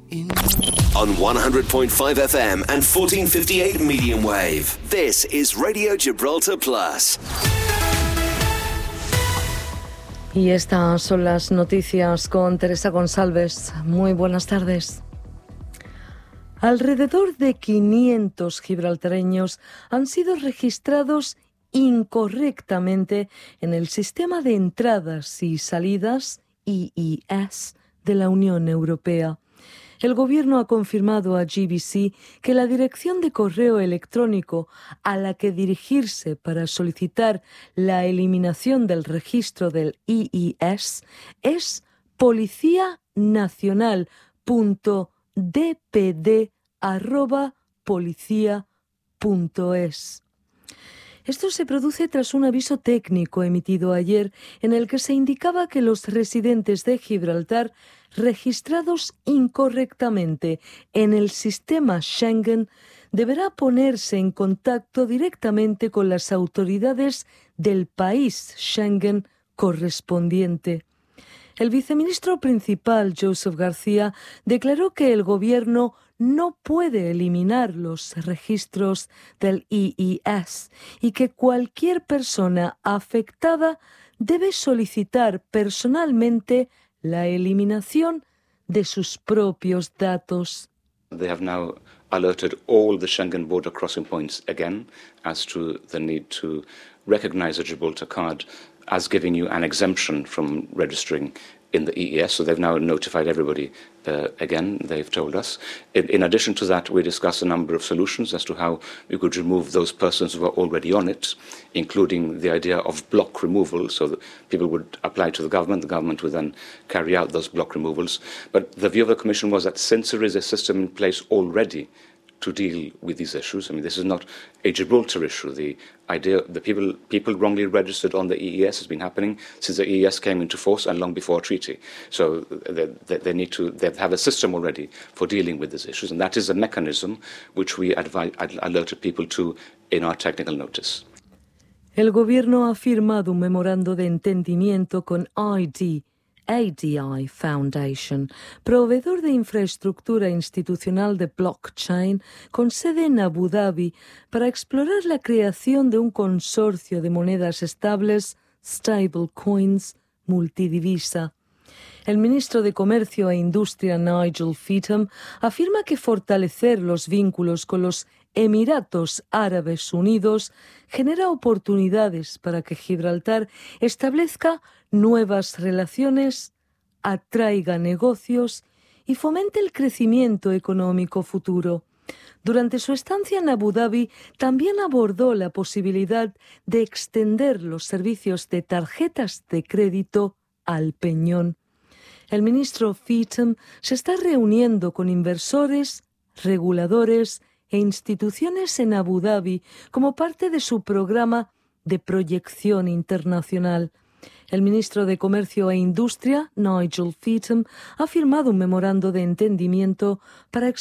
On 100.5 FM and 1458 medium wave. This is Radio Gibraltar Plus. Y estas son las noticias con Teresa González. Muy buenas tardes. Alrededor de 500 gibraltareños han sido registrados incorrectamente en el sistema de entradas y salidas EES de la Unión Europea. El Gobierno ha confirmado a GBC que la dirección de correo electrónico a la que dirigirse para solicitar la eliminación del registro del EES es policianacional.dpd@policia.es. Esto se produce tras un aviso técnico emitido ayer en el que se indicaba que los residentes de Gibraltar registrados incorrectamente en el sistema Schengen deberá ponerse en contacto directamente con las autoridades del país Schengen correspondiente. El viceministro principal, Joseph García, declaró que el Gobierno no puede eliminar los registros del EES y que cualquier persona afectada debe solicitar personalmente la eliminación de sus propios datos. They have now alerted all the Schengen border crossing points again as to the need to recognize a Gibraltar card as giving you an exemption from registering in the EES. So they've now notified everybody again, they've told us. In addition to that, we discussed a number of solutions as to how we could remove those persons who are already on it, including the idea of block removal, so that people would apply to the government would then carry out those block removals. But the view of the Commission was that since there is a system in place already to deal with these issues. I mean, this is not a Gibraltar issue. The idea that people wrongly registered on the EES has been happening since the EES came into force and long before a treaty. So they have a system already for dealing with these issues, and that is a mechanism which we alerted people to in our technical notice. El Gobierno ha firmado un memorando de entendimiento con ADI Foundation, proveedor de infraestructura institucional de blockchain con sede en Abu Dhabi, para explorar la creación de un consorcio de monedas estables, stablecoins, multidivisa. El ministro de Comercio e Industria, Nigel Feetham, afirma que fortalecer los vínculos con los Emiratos Árabes Unidos genera oportunidades para que Gibraltar establezca nuevas relaciones, atraiga negocios y fomente el crecimiento económico futuro. Durante su estancia en Abu Dhabi, también abordó la posibilidad de extender los servicios de tarjetas de crédito al Peñón. El ministro Feetham se está reuniendo con inversores, reguladores e instituciones en Abu Dhabi como parte de su programa de proyección internacional. El ministro de Comercio e Industria, Nigel Feetham, ha firmado un memorando de entendimiento para